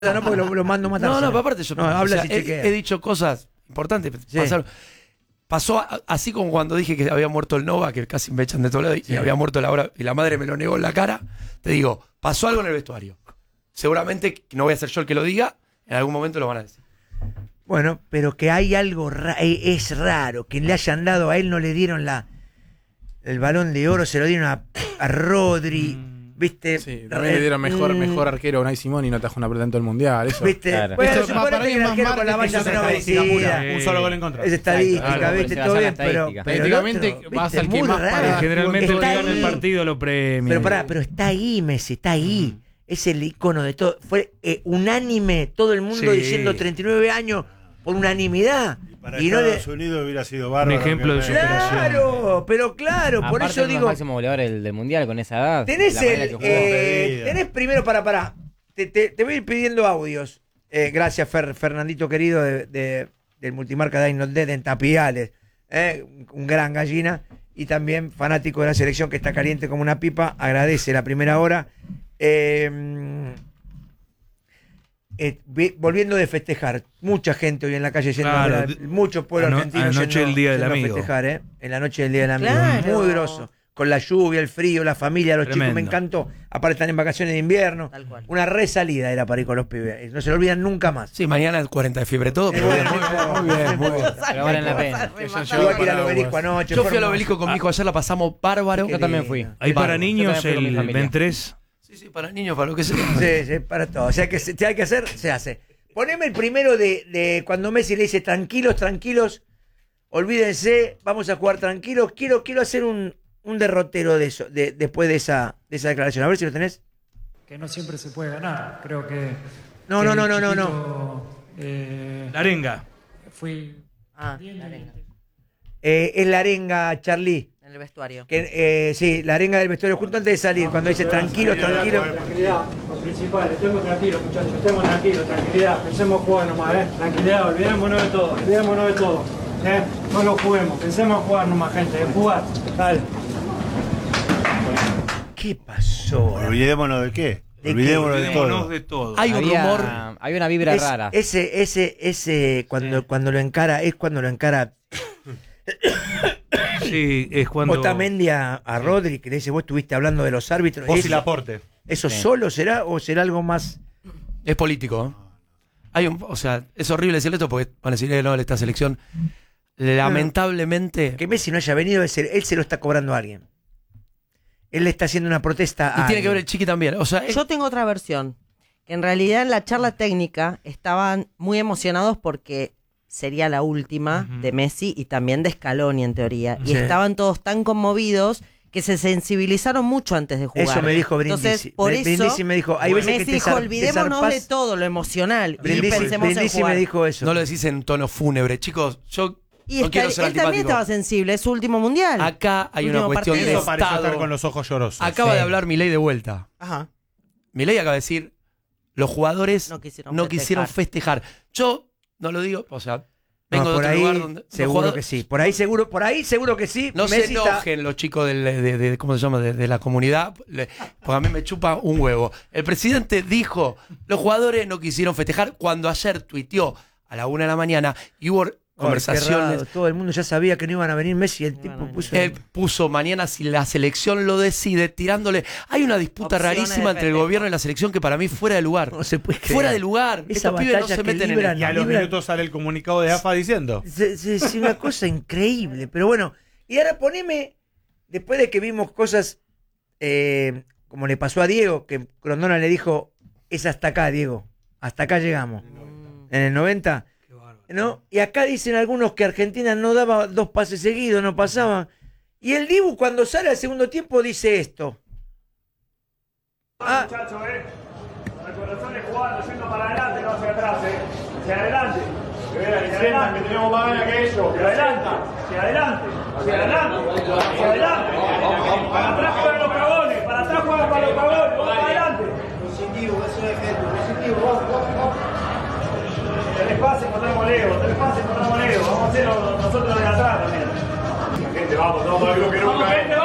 No, porque lo mando a matar. No, pero aparte yo habla o sea, he dicho cosas importantes. Sí. Pasó así como cuando dije que había muerto el Nova, que casi me echan de todo lado, y había muerto la hora, y la madre me lo negó en la cara. Te digo, pasó algo en el vestuario. Seguramente no voy a ser yo el que lo diga, en algún momento lo van a decir. Bueno, pero que hay algo es raro, que le hayan dado a él, no le dieron el Balón de Oro, se lo dieron a Rodri. ¿Viste? Sí, también le dieron mejor arquero a Unai Simón y no trajo una pelota en todo el mundial. Eso. ¿Viste? Claro. Bueno, Esto, supone para que mí el es arquero más con la marketing valla que no estadística merecida. pura. Un solo gol en contra. Es estadística, Claro, ¿viste? porque Todo se bien, basa en pero estadística. Estadísticamente el otro, vas ¿viste? al que Muy más raro. para. Generalmente el Está que gana el ahí. partido lo premia. Pero está ahí Messi, está ahí. Es el icono de todo. Fue unánime, todo el mundo Sí. diciendo 39 años por unanimidad. Para Y no Estados Unidos hubiera sido bárbaro. Un ejemplo de que- superación. Claro, pero claro, por Aparte eso es digo. máximo goleador del mundial con esa edad. Tenés la manera que jugó. tenés primero para. Te voy a ir pidiendo audios. Gracias, Fernandito querido del multimarca Dainol Dead en Tapiales. Un gran gallina. Y también fanático de la selección que está caliente como una pipa. Agradece la primera hora. Volviendo de festejar, mucha gente hoy en la calle yendo Claro, mucho pueblo argentino anoche yendo, el Día del yendo a Amigo. festejar, en la noche del Día del Amigo, Claro. muy grosso, con la lluvia, el frío, la familia, los Tremendo. chicos, me encantó, aparte están en vacaciones de invierno, Tal cual. una resalida era para ir con los pibes, no se lo olvidan nunca más. Sí, mañana es 40 de fiebre todo, pero bien, muy bien, muy bien. Pero valen la pena. Igual que ir al obelisco anoche. Yo fue fui al hermoso. obelisco con mi hijo ayer, la pasamos bárbaro. Yo también fui. Hay para Bárbaro. niños Yo también fui con mi el familia. Ben 3. Sí, para niños, para lo que sea. Sí, para todo, o sea que si hay que hacer, se hace. Poneme el primero de cuando Messi le dice tranquilos, olvídense, vamos a jugar tranquilos, quiero hacer un derrotero de eso, después de esa declaración. A ver si lo tenés. Que no siempre se puede ganar. Creo que. No. La arenga. Fui. Ah, la arenga. Es la arenga, Charlie. En el vestuario. Sí, la arenga del vestuario, justo antes de salir, cuando dice tranquilo. Tranquilidad, lo principal. Estemos tranquilos, muchachos. Estemos tranquilos, tranquilidad. Pensemos jugar nomás, Tranquilidad, olvidémonos de todo. No lo juguemos. Pensemos jugar nomás, gente. Jugar. Dale. ¿Qué pasó? Olvidémonos de qué. ¿De Olvidémonos de Olvidémonos todo. de todo. Hay un rumor. Había una vibra rara. Ese cuando lo encara, es cuando lo encara Sí, es cuando. Otamendi a Rodri, que le dice, vos estuviste hablando de los árbitros. Vos y ¿Eso, Laporte. eso Sí. solo será o será algo más? Es político. O sea, es horrible decirle esto porque van a decir, no, esta selección. Lamentablemente. Que Messi no haya venido, él se lo está cobrando a alguien. Él le está haciendo una protesta a Y tiene que ver alguien. el Chiqui también. O sea, Yo tengo otra versión. Que en realidad en la charla técnica estaban muy emocionados porque sería la última de Messi y también de Scaloni en teoría. Y Sí. estaban todos tan conmovidos que se sensibilizaron mucho antes de jugar. Eso me dijo Brindisi. Entonces, por Brindisi eso, me dijo, hay veces Messi que te dijo, te olvidémonos zarpás". de todo lo emocional y Brindisi, pensemos en Brindisi jugar. me dijo eso. no lo decís en tono fúnebre. Chicos, yo Y no quiero ser él también antipático. estaba sensible, es su último mundial. Acá hay una Último cuestión de partido. Eso pareció estar Estado. con los ojos llorosos. Acaba Sí. de hablar Milei de vuelta. Ajá. Milei acaba de decir, los jugadores No no quisieron quisieron festejar. Yo no lo digo, o sea, vengo No, de por otro ahí lugar donde... los seguro jugadores- que sí. Por ahí seguro que sí. No se Messi está- enojen los chicos de ¿cómo se llama? De la comunidad, porque a mí me chupa un huevo. El presidente dijo, los jugadores no quisieron festejar cuando ayer tuiteó a la 1 de la mañana y hubo Ay, qué conversaciones. raro, todo el mundo ya sabía que no iban a venir Messi. El tipo puso. Él puso mañana si la selección lo decide, tirándole. Hay una disputa Opciones rarísima de entre el festejo. gobierno y la selección que para mí fuera de lugar. No se puede creer. Fuera de lugar. Esa Estos pibes no batalla se que meten libran, Y a los Libra- minutos sale el comunicado de AFA diciendo. Es una cosa increíble. Pero bueno, y ahora poneme, después de que vimos cosas como le pasó a Diego, que Grondona le dijo, es hasta acá, Diego. Hasta acá llegamos. En el 90. ¿No? Y acá dicen algunos que Argentina no daba 2 pases seguidos, no pasaba. Y el Dibu cuando sale al segundo tiempo dice esto. Ah, Muchachos, el corazón es jugando, yendo para adelante, no hacia atrás, hacia adelante. Hacia adelante, que tenemos más ganas que ellos. Hacia adelante, hacia adelante, hacia adelante, hacia adelante. Para atrás juegan los cagones, para atrás juegan para los cagones, vamos para adelante. Positivo, eso es ejemplo, positivo, vamos. Tres pases encontramos Leo, vamos a hacerlo nosotros de atrás también. Gente, vamos, vamos al grupo que nunca.